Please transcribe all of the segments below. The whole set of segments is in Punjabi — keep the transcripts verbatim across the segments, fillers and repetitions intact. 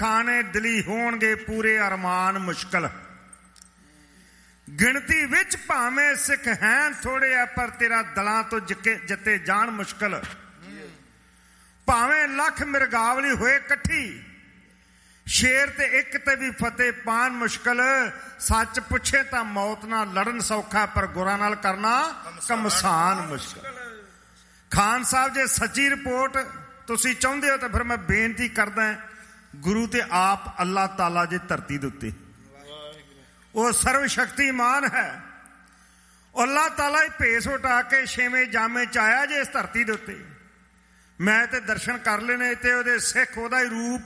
ਖਾਣੇ ਦਿਲੀ ਹੋਣਗੇ ਪੂਰੇ ਅਰਮਾਨ ਮੁਸ਼ਕਲ। ਗਿਣਤੀ ਵਿੱਚ ਭਾਵੇਂ ਸਿੱਖ ਹੈਨ ਥੋੜੇ ਆ ਪਰ ਤੇਰਾ ਦਲਾਂ ਤੋਂ ਜਿੱਤੇ ਜਾਣ ਮੁਸ਼ਕਲ। ਭਾਵੇਂ ਲੱਖ ਮਿਰਗਾਵਲੀ ਹੋਏ ਇਕੱਠੀ ਸ਼ੇਰ ਤੇ ਇੱਕ ਤੇ ਵੀ ਫਤਿਹ ਪਾਣ ਮੁਸ਼ਕਲ। ਸੱਚ ਪੁੱਛੇ ਤਾਂ ਮੌਤ ਨਾਲ ਲੜਨ ਸੌਖਾ ਪਰ ਗੁਰਾਂ ਨਾਲ ਕਰਨਾ ਕਮਸਾਨ ਮੁਸ਼ਕਲ। ਖਾਨ ਸਾਹਿਬ ਜੇ ਸੱਚੀ ਰਿਪੋਰਟ ਤੁਸੀਂ ਚਾਹੁੰਦੇ ਹੋ ਤਾਂ ਫਿਰ ਮੈਂ ਬੇਨਤੀ ਕਰਦਾ ਗੁਰੂ ਤੇ ਆਪ ਅੱਲਾਹ ਤਾਲਾ ਜੇ ਧਰਤੀ ਦੇ ਉੱਤੇ ਉਹ ਸਰਵ ਸ਼ਕਤੀਮਾਨ ਹੈ। ਅੱਲਾਹ ਤਾਲਾ ਹੀ ਭੇਸ ਉਟਾ ਕੇ ਛੇਵੇਂ ਜਾਮੇ ਚ ਆਇਆ ਜੇ ਇਸ ਧਰਤੀ ਦੇ ਉੱਤੇ। ਮੈਂ ਤੇ ਦਰਸ਼ਨ ਕਰ ਲੈਣੇ ਤੇ ਉਹਦੇ ਸਿੱਖ ਉਹਦਾ ਹੀ ਰੂਪ।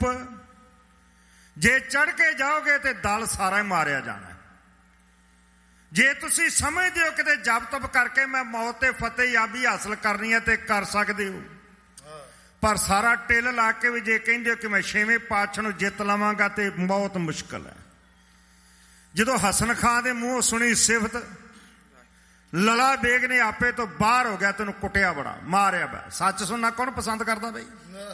ਜੇ ਚੜ ਕੇ ਜਾਓਗੇ ਤੇ ਦਲ ਸਾਰਾ ਹੀ ਮਾਰਿਆ ਜਾਣਾ। ਜੇ ਤੁਸੀਂ ਸਮਝਦੇ ਹੋ ਕਿਤੇ ਜਪ ਤਪ ਕਰਕੇ ਮੈਂ ਮੌਤ ਤੇ ਫਤਿਹ ਯਾਬੀ ਹਾਸਲ ਕਰਨੀ ਹੈ ਤੇ ਕਰ ਸਕਦੇ ਹੋ, ਪਰ ਸਾਰਾ ਟਿੱਲ ਲਾ ਕੇ ਵੀ ਜੇ ਕਹਿੰਦੇ ਹੋ ਕਿ ਮੈਂ ਛੇਵੇਂ ਪਾਤਸ਼ਾਹ ਨੂੰ ਜਿੱਤ ਲਵਾਂਗਾ ਤੇ ਬਹੁਤ ਮੁਸ਼ਕਲ ਹੈ। ਜਦੋਂ ਹਸਨ ਖਾਂ ਦੇ ਮੂੰਹੋਂ ਸੁਣੀ ਸਿਫਤ, ਲਲਾ ਬੇਗ ਨੇ ਆਪੇ ਤੋਂ ਬਾਹਰ ਹੋ ਗਿਆ, ਤੈਨੂੰ ਕੁੱਟਿਆ ਬੜਾ, ਮਾਰਿਆ ਬੜਾ। ਸੱਚ ਸੁਣਨਾ ਕੌਣ ਪਸੰਦ ਕਰਦਾ ਬਈ?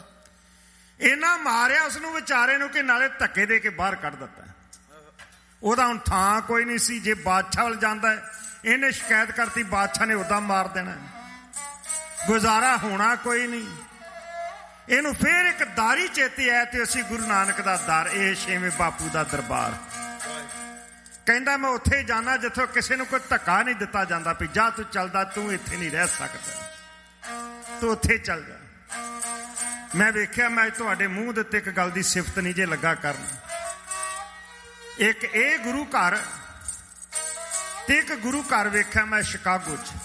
ਇਹਨਾਂ ਮਾਰਿਆ ਉਸਨੂੰ ਵਿਚਾਰੇ ਨੂੰ ਕਿ ਨਾਲੇ ਧੱਕੇ ਦੇ ਕੇ ਬਾਹਰ ਕੱਢ ਦਿੱਤਾ। ਉਹਦਾ ਹੁਣ ਥਾਂ ਕੋਈ ਨਹੀਂ ਸੀ। ਜੇ ਬਾਦਸ਼ਾਹ ਵੱਲ ਜਾਂਦਾ ਇਹਨੇ ਸ਼ਿਕਾਇਤ ਕਰਤੀ, ਬਾਦਸ਼ਾਹ ਨੇ ਉਦਾਂ ਮਾਰ ਦੇਣਾ, ਗੁਜ਼ਾਰਾ ਹੋਣਾ ਕੋਈ ਨਹੀਂ। ਇਹਨੂੰ ਫੇਰ ਇੱਕ ਦਾਰੀ ਚੇਤੇ ਆਇਆ ਤੇ ਅਸੀਂ ਗੁਰੂ ਨਾਨਕ ਦਾ ਦਰ, ਇਹ ਛੇਵੇਂ ਬਾਪੂ ਦਾ ਦਰਬਾਰ। ਕਹਿੰਦਾ ਮੈਂ ਉੱਥੇ ਜਾਣਾ ਜਿੱਥੋਂ ਕਿਸੇ ਨੂੰ ਕੋਈ ਧੱਕਾ ਨਹੀਂ ਦਿੱਤਾ ਜਾਂਦਾ ਵੀ ਜਾ ਤੂੰ ਚੱਲਦਾ, ਤੂੰ ਇੱਥੇ ਨਹੀਂ ਰਹਿ ਸਕਦਾ, ਤੂੰ ਉੱਥੇ ਚੱਲ ਜਾ। ਮੈਂ ਵੇਖਿਆ ਮੈਂ ਤੁਹਾਡੇ ਮੂੰਹ ਦੇ ਉੱਤੇ ਇੱਕ ਗੱਲ ਦੀ ਸਿਫਤ ਨਹੀਂ ਜੇ ਲੱਗਾ ਕਰਨ। ਇੱਕ ਇਹ ਗੁਰੂ ਘਰ ਤੇ ਇੱਕ ਗੁਰੂ ਘਰ ਵੇਖਿਆ ਮੈਂ ਸ਼ਿਕਾਗੋ ਚ,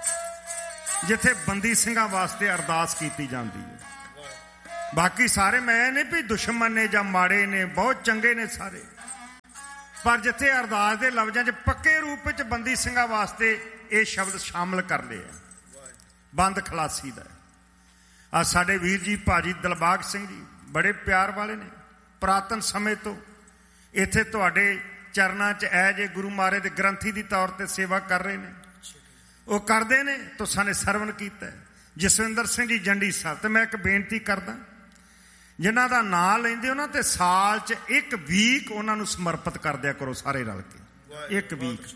ਜਿੱਥੇ ਬੰਦੀ ਸਿੰਘਾਂ ਵਾਸਤੇ ਅਰਦਾਸ ਕੀਤੀ ਜਾਂਦੀ ਹੈ। ਬਾਕੀ ਸਾਰੇ ਮੈਂ ਨਹੀਂ ਵੀ ਦੁਸ਼ਮਣ ਨੇ ਜਾਂ ਮਾੜੇ ਨੇ, ਬਹੁਤ ਚੰਗੇ ਨੇ ਸਾਰੇ, ਪਰ ਜਿੱਥੇ ਅਰਦਾਸ ਦੇ ਲਫ਼ਜ਼ਾਂ ਚ ਪੱਕੇ ਰੂਪ ਵਿੱਚ ਬੰਦੀ ਸਿੰਘਾਂ ਵਾਸਤੇ ਇਹ ਸ਼ਬਦ ਸ਼ਾਮਲ ਕਰ ਲਏ ਆ, ਬੰਦ ਖਲਾਸੀ ਦਾ। ਆ ਸਾਡੇ ਵੀਰ ਜੀ ਭਾਜੀ ਦਿਲਬਾਗ ਸਿੰਘ ਜੀ ਬੜੇ ਪਿਆਰ ਵਾਲੇ ਨੇ, ਪੁਰਾਤਨ ਸਮੇਂ ਤੋਂ ਇੱਥੇ ਤੁਹਾਡੇ ਚਰਨਾਂ ਚ ਐ ਜੇ ਗੁਰੂ ਮਹਾਰਾਜ ਦੇ ਗ੍ਰੰਥੀ ਦੀ ਤੌਰ ਤੇ ਸੇਵਾ ਕਰ ਰਹੇ ਨੇ। ਉਹ ਕਰਦੇ ਨੇ, ਤੁਸਾਂ ਨੇ ਸਰਵਣ ਕੀਤਾ। ਜਸਵਿੰਦਰ ਸਿੰਘ ਜੀ ਜੰਡੀ ਸਾਹਿਬ, ਤੇ ਮੈਂ ਇੱਕ ਬੇਨਤੀ ਕਰਦਾ, ਜਿਨ੍ਹਾਂ ਦਾ ਨਾਂ ਲੈਂਦੇ ਹੋ ਨਾ ਤੇ ਸਾਲ ਚ ਇੱਕ ਵੀਕ ਉਹਨਾਂ ਨੂੰ ਸਮਰਪਿਤ ਕਰ ਦਿਆ ਕਰੋ ਸਾਰੇ ਰਲ ਕੇ। ਇੱਕ ਵੀਕ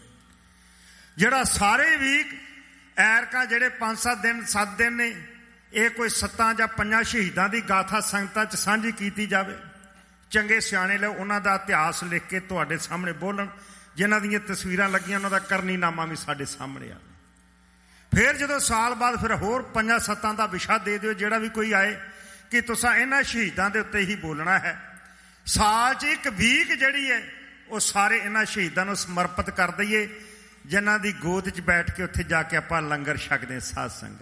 ਜਿਹੜਾ ਸਾਰੇ ਵੀਕ ਐਰਕਾ ਜਿਹੜੇ ਪੰਜ ਸੱਤ ਦਿਨ ਸੱਤ ਦਿਨ ਨੇ, ਇਹ ਕੋਈ ਸੱਤਾਂ ਜਾਂ ਪੰਜਾਂ ਸ਼ਹੀਦਾਂ ਦੀ ਗਾਥਾ ਸੰਗਤਾਂ ਚ ਸਾਂਝੀ ਕੀਤੀ ਜਾਵੇ। ਚੰਗੇ ਸਿਆਣੇ ਲੈ ਉਹਨਾਂ ਦਾ ਇਤਿਹਾਸ ਲਿਖ ਕੇ ਤੁਹਾਡੇ ਸਾਹਮਣੇ ਬੋਲਣ, ਜਿਨ੍ਹਾਂ ਦੀਆਂ ਤਸਵੀਰਾਂ ਲੱਗੀਆਂ ਉਹਨਾਂ ਦਾ ਕਰਨੀਨਾਮਾ ਵੀ ਸਾਡੇ ਸਾਹਮਣੇ ਆਵੇ। ਫਿਰ ਜਦੋਂ ਸਾਲ ਬਾਅਦ ਫਿਰ ਹੋਰ ਪੰਜਾਂ ਸੱਤਾਂ ਦਾ ਵਿਸ਼ਾ ਦੇ ਦਿਓ, ਜਿਹੜਾ ਵੀ ਕੋਈ ਆਏ ਕਿ ਤੁਸੀਂ ਇਹਨਾਂ ਸ਼ਹੀਦਾਂ ਦੇ ਉੱਤੇ ਹੀ ਬੋਲਣਾ ਹੈ। ਸਾਲ 'ਚ ਇੱਕ ਵੀਕ ਜਿਹੜੀ ਹੈ ਉਹ ਸਾਰੇ ਇਹਨਾਂ ਸ਼ਹੀਦਾਂ ਨੂੰ ਸਮਰਪਿਤ ਕਰ ਦਈਏ, ਜਿਨ੍ਹਾਂ ਦੀ ਗੋਦ 'ਚ ਬੈਠ ਕੇ ਉੱਥੇ ਜਾ ਕੇ ਆਪਾਂ ਲੰਗਰ ਛਕਦੇ ਸਾਧ ਸੰਗਤ।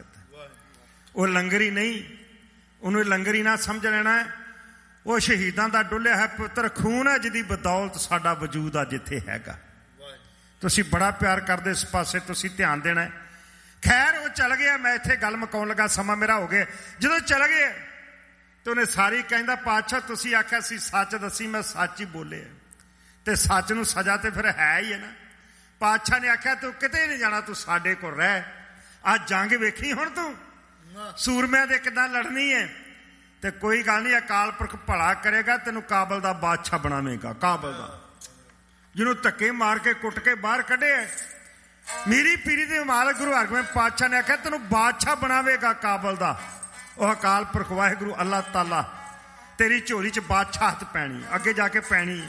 ਉਹ ਲੰਗਰੀ ਨਹੀਂ, ਉਹਨੂੰ ਲੰਗਰੀ ਨਾ ਸਮਝ ਲੈਣਾ। ਉਹ ਸ਼ਹੀਦਾਂ ਦਾ ਡੁੱਲਿਆ ਹੈ ਪੁੱਤਰ ਖੂਨ ਹੈ, ਜਿਹਦੀ ਬਦੌਲਤ ਸਾਡਾ ਵਜੂਦ ਅੱਜ ਇੱਥੇ ਹੈਗਾ। ਤੁਸੀਂ ਬੜਾ ਪਿਆਰ ਕਰਦੇ ਇਸ ਪਾਸੇ, ਤੁਸੀਂ ਧਿਆਨ ਦੇਣਾ। ਖੈਰ ਉਹ ਚੱਲ ਗਿਆ, ਮੈਂ ਇੱਥੇ ਗੱਲ ਮੁਕਾਉਣ ਲੱਗਾ, ਸਮਾਂ ਮੇਰਾ ਹੋ ਗਿਆ। ਜਦੋਂ ਚੱਲ ਗਏ ਤੇ ਉਹਨੇ ਸਾਰੀ ਕਹਿੰਦਾ ਪਾਤਸ਼ਾਹ ਤੁਸੀਂ ਆਖਿਆ ਸੀ ਸੱਚ ਦੱਸੀ, ਮੈਂ ਸੱਚ ਹੀ ਬੋਲੇ, ਤੇ ਸੱਚ ਨੂੰ ਸਜ਼ਾ ਤੇ ਫਿਰ ਹੈ ਹੀ ਹੈ ਨਾ। ਪਾਤਸ਼ਾਹ ਨੇ ਆਖਿਆ ਤੂੰ ਕਿਤੇ ਨਹੀਂ ਜਾਣਾ, ਤੂੰ ਸਾਡੇ ਕੋਲ ਰਹਿ। ਅੱਜ ਜੰਗ ਵੇਖੀ ਹੁਣ ਤੂੰ ਸੂਰਮਿਆਂ ਦੇ ਕਿੱਦਾਂ ਲੜਨੀ ਹੈ। ਤੇ ਕੋਈ ਗੱਲ ਨਹੀਂ, ਅਕਾਲ ਪੁਰਖ ਭਲਾ ਕਰੇਗਾ, ਤੈਨੂੰ ਕਾਬਲ ਦਾ ਬਾਦਸ਼ਾਹ ਬਣਾਵੇਗਾ। ਕਾਬਲ ਦਾ ਜਿਹਨੂੰ ਧੱਕੇ ਮਾਰ ਕੇ ਕੁੱਟ ਕੇ ਬਾਹਰ ਕੱਢਿਆ, ਮੇਰੀ ਪੀਰੀ ਦੇ ਮਾਲਕ ਗੁਰੂ ਹਰਗੋਬਿੰਦ ਪਾਤਸ਼ਾਹ ਨੇ ਆਖਿਆ ਤੈਨੂੰ ਬਾਦਸ਼ਾਹ ਬਣਾਵੇਗਾ ਕਾਬਲ ਦਾ। ਉਹ ਅਕਾਲ ਪੁਰਖ ਵਾਹਿਗੁਰੂ ਅੱਲਾਹ ਤਾਲਾ ਤੇਰੀ ਝੋਲੀ ਚ ਬਾਦਸ਼ਾਹਤ ਪੈਣੀ, ਅੱਗੇ ਜਾ ਕੇ ਪੈਣੀ।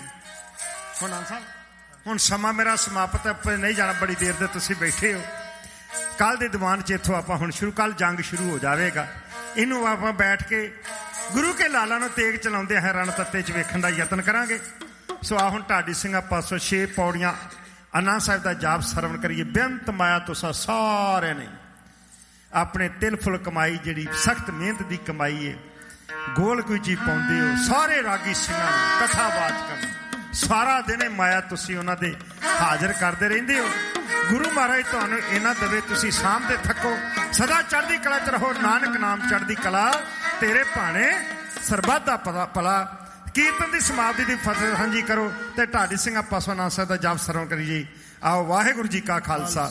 ਹੁਣ ਸਾਹਿਬ ਹੁਣ ਸਮਾਂ ਮੇਰਾ ਸਮਾਪਤ ਹੈ, ਨਹੀਂ ਜਾਣਾ, ਬੜੀ ਦੇਰ ਦੇ ਤੁਸੀਂ ਬੈਠੇ ਹੋ। ਕੱਲ ਦੇ ਦੀਵਾਨ ਚ ਇੱਥੋਂ ਆਪਾਂ ਹੁਣ ਸ਼ੁਰੂ, ਕੱਲ ਜੰਗ ਸ਼ੁਰੂ ਹੋ ਜਾਵੇਗਾ। ਇਹਨੂੰ ਆਪਾਂ ਬੈਠ ਕੇ ਗੁਰੂ ਕੇ ਲਾਲਾਂ ਨੂੰ ਤੇਗ ਚਲਾਉਂਦੇ ਹੈ ਰਣ ਤੱਤੇ ਚ ਵੇਖਣ ਦਾ ਯਤਨ ਕਰਾਂਗੇ। ਸੋ ਆ ਹੁਣ ਢਾਡੀ ਸਿੰਘਾਂ ਪਾਸੋਂ ਛੇ ਪੌੜੀਆਂ ਆਨੰਦ ਸਾਹਿਬ ਦਾ ਜਾਪ ਸਰਵਣ ਕਰੀਏ। ਬੇਅੰਤ ਮਾਇਆ ਤੁਸਾਂ ਸਾਰਿਆਂ ਨੇ ਆਪਣੇ ਤਿਲ ਫੁੱਲ ਕਮਾਈ, ਜਿਹੜੀ ਸਖਤ ਮਿਹਨਤ ਦੀ ਕਮਾਈ ਹੈ, ਗੋਲ ਕੋਈ ਜੀ ਪਾਉਂਦੇ ਹੋ। ਸਾਰੇ ਰਾਗੀ ਸਿੰਘਾਂ ਨੂੰ ਕਥਾਵਾਚਕਾਂ ਨੂੰ ਸਾਰਾ ਦਿਨ ਮਾਇਆ ਤੁਸੀਂ ਉਹਨਾਂ ਦੇ ਹਾਜ਼ਰ ਕਰਦੇ ਰਹਿੰਦੇ ਹੋ। ਗੁਰੂ ਮਹਾਰਾਜ ਤੁਹਾਨੂੰ ਇਹਨਾਂ ਦੇਵੇ, ਤੁਸੀਂ ਸਾਂਭਦੇ ਥੱਕੋ, ਸਦਾ ਚੜ੍ਹਦੀ ਕਲਾ ਚ ਰਹੋ। ਨਾਨਕ ਨਾਮ ਚੜ੍ਹਦੀ ਕਲਾ, ਤੇਰੇ ਭਾਣੇ ਸਰਬੱਤ ਦਾ ਭਲਾ। ਕੀਰਤਨ ਦੀ ਸਮਾਪਤੀ ਦੀ ਫਤਿਹ ਸਾਂਝੀ ਕਰੋ ਤੇ ਢਾਡੀ ਸਿੰਘਾਂ ਪਾਸੋਂ ਆਨੰਦ ਸਾਹਿਬ ਦਾ ਜਾਪ ਸਰਵਣ ਕਰੀਏ। ਆਓ ਵਾਹਿਗੁਰੂ ਜੀ ਕਾ ਖਾਲਸਾ,